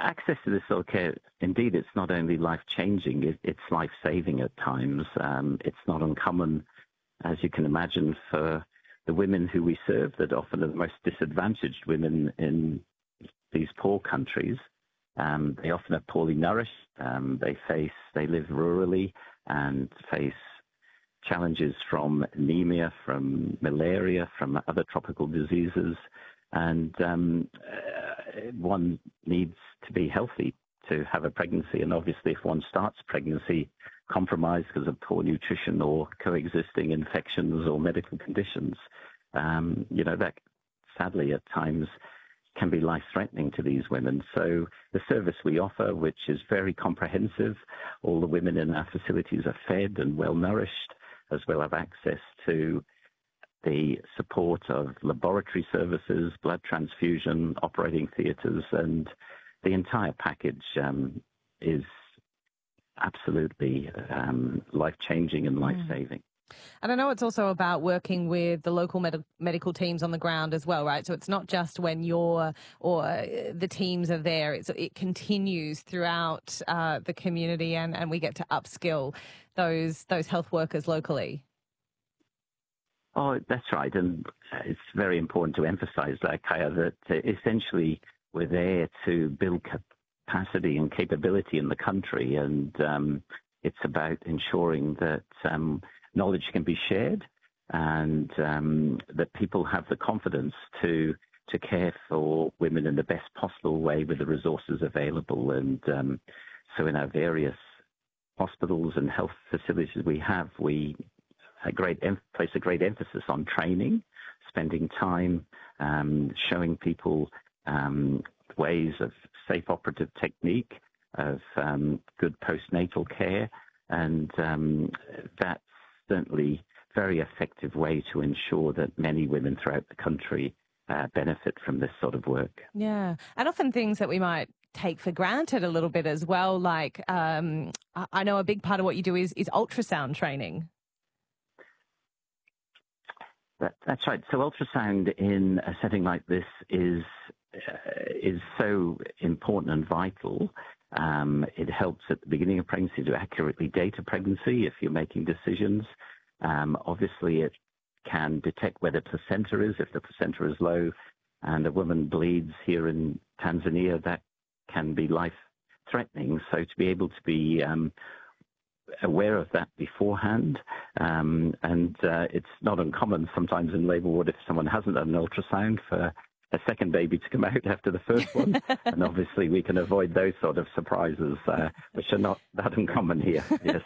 access to this sort of care, indeed, it's not only life-changing, it's life-saving at times. It's not uncommon, as you can imagine, for the women who we serve that often are the most disadvantaged women in these poor countries. They often are poorly nourished. They live rurally and face challenges from anemia, from malaria, from other tropical diseases. And one needs to be healthy to have a pregnancy. And obviously, if one starts pregnancy compromised because of poor nutrition or coexisting infections or medical conditions, that sadly at times can be life-threatening to these women. So the service we offer, which is very comprehensive, all the women in our facilities are fed and well-nourished, as well as access to the support of laboratory services, blood transfusion, operating theatres, and the entire package is absolutely life-changing and life-saving. And I know it's also about working with the local medical teams on the ground as well, right? So it's not just when you're or the teams are there. It continues throughout the community, and we get to upskill those health workers locally. Oh, that's right. And it's very important to emphasize that, Kaya, that essentially we're there to build capacity and capability in the country. And it's about ensuring that knowledge can be shared and that people have the confidence to care for women in the best possible way with the resources available. And so in our various hospitals and health facilities we place a great emphasis on training, spending time showing people ways of safe operative technique, of good postnatal care, and that's certainly a very effective way to ensure that many women throughout the country benefit from this sort of work. Yeah, and often things that we might take for granted a little bit as well, like I know a big part of what you do is ultrasound training. That's right. So ultrasound in a setting like this is so important and vital. It helps at the beginning of pregnancy to accurately date a pregnancy if you're making decisions. Obviously, it can detect where the placenta is. If the placenta is low and a woman bleeds here in Tanzania, that can be life-threatening. So to be able to be aware of that beforehand, and it's not uncommon sometimes in labour ward if someone hasn't done an ultrasound for a second baby to come out after the first one. And obviously we can avoid those sort of surprises, which are not that uncommon here. Yes.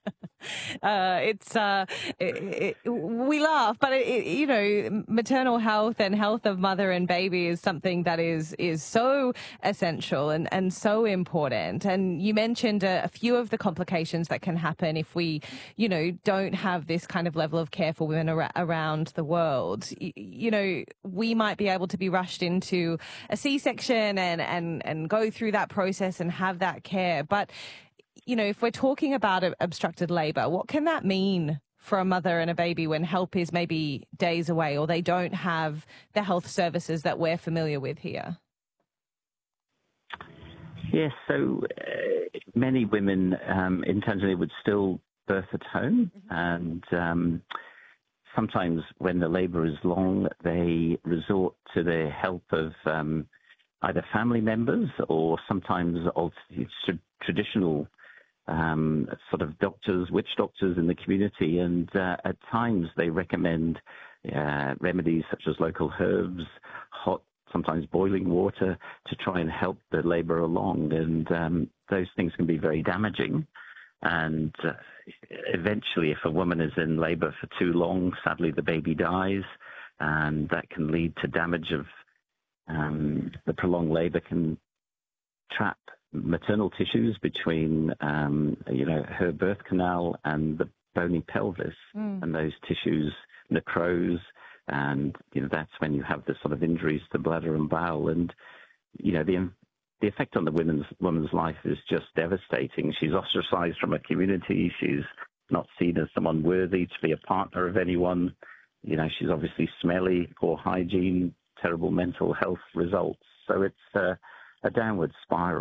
We laugh, but maternal health and health of mother and baby is something that is so essential and so important. And you mentioned a few of the complications that can happen if we, don't have this kind of level of care for women around the world. We might be able to be rushed into a C-section and go through that process and have that care. But if we're talking about obstructed labour, what can that mean for a mother and a baby when help is maybe days away or they don't have the health services that we're familiar with here? Yes, so many women in Tanzania would still birth at home, and sometimes when the labour is long, they resort to the help of either family members or sometimes traditional sort of doctors, witch doctors in the community. And at times they recommend remedies such as local herbs, hot, sometimes boiling water to try and help the labour along. And those things can be very damaging. And eventually, if a woman is in labour for too long, sadly the baby dies, and that can lead to damage of the prolonged labour can trap maternal tissues between, her birth canal and the bony pelvis, and those tissues necrose, and that's when you have the sort of injuries to bladder and bowel, and the effect on the woman's life is just devastating. She's ostracized from her community. She's not seen as someone worthy to be a partner of anyone. She's obviously smelly, poor hygiene, terrible mental health results. So it's a downward spiral.